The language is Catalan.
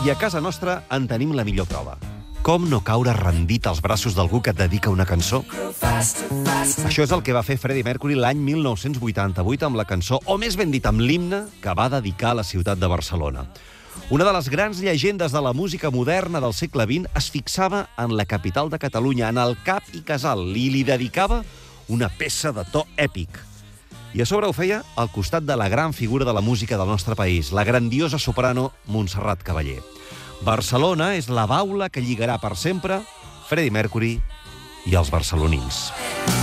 I a casa nostra en tenim la millor prova. Com no caure rendit als braços d'algú que et dedica una cançó? Això és el que va fer Freddie Mercury l'any 1988 amb la cançó, o més ben dit, amb l'himne que va dedicar a la ciutat de Barcelona. Una de les grans llegendes de la música moderna del segle XX es fixava en la capital de Catalunya, en el cap i casal, i li dedicava una peça de to èpic. I a sobre ho feia al costat de la gran figura de la música del nostre país, la grandiosa soprano Montserrat Caballé. Barcelona és la baula que lligarà per sempre Freddie Mercury i els barcelonins.